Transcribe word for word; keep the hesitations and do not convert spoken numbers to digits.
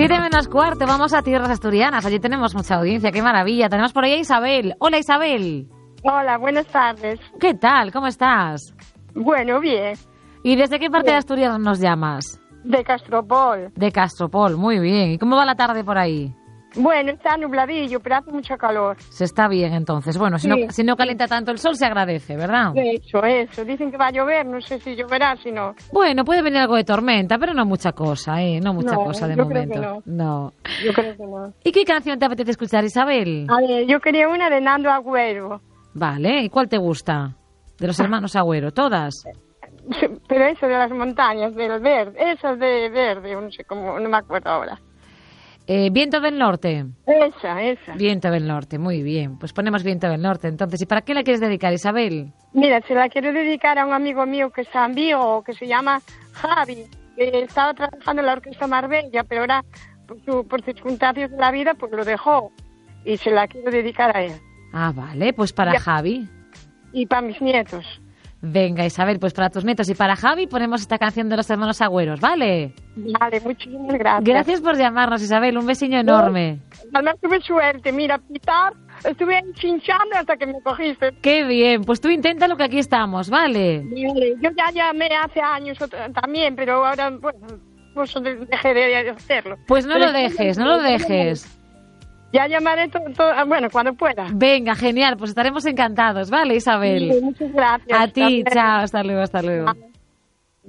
Siete menos cuarto, vamos a tierras asturianas. Allí tenemos mucha audiencia, qué maravilla. Tenemos por ahí a Isabel. Hola, Isabel. Hola, buenas tardes. ¿Qué tal? ¿Cómo estás? Bueno, bien. ¿Y desde qué parte Bien. de Asturias nos llamas? De Castropol. De Castropol, muy bien. ¿Y cómo va la tarde por ahí? Bueno, está nubladillo, pero hace mucho calor. Se está bien, entonces. Bueno, si, Sí, no, si no calienta tanto el sol, se agradece, ¿verdad? Eso, eso. Dicen que va a llover, no sé si lloverá, si no. Bueno, puede venir algo de tormenta, pero no mucha cosa, ¿eh? No mucha No, cosa de yo creo momento. que no. No. Yo creo que no. ¿Y qué canción te apetece escuchar, Isabel? A ver, yo quería una de Nando Agüero. Vale, ¿y cuál te gusta? De los hermanos Agüero, ¿todas? Pero eso de las montañas, del verde, esas de verde, no sé cómo, no me acuerdo ahora. Eh, Viento del Norte. Esa, esa. Viento del Norte, muy bien. Pues ponemos Viento del Norte, entonces. ¿Y para qué la quieres dedicar, Isabel? Mira, se la quiero dedicar a un amigo mío que está en Vigo, que se llama Javi, que estaba trabajando en la Orquesta Marbella, pero ahora, por, su, por circunstancias de la vida, pues lo dejó. Y se la quiero dedicar a él. Ah, vale, pues para Ya. Javi. Y para mis nietos. Venga, Isabel, pues para tus nietos y para Javi ponemos esta canción de los hermanos Agüeros, ¿vale? Vale, muchísimas gracias. Gracias por llamarnos, Isabel. Un besiño enorme. Además tuve suerte, mira, pitar, estuve chinchando hasta que me cogiste. Qué bien, pues tú inténtalo que aquí estamos, ¿vale? Vale, yo ya llamé hace años otra- también, pero ahora, bueno, pues dejé de hacerlo. Pues no Pero lo dejes, no lo dejes. Ya llamaré, to, to, bueno, cuando pueda. Venga, genial, pues estaremos encantados, ¿vale, Isabel? Sí, muchas gracias. A ti, Hasta luego. chao, hasta luego, hasta luego.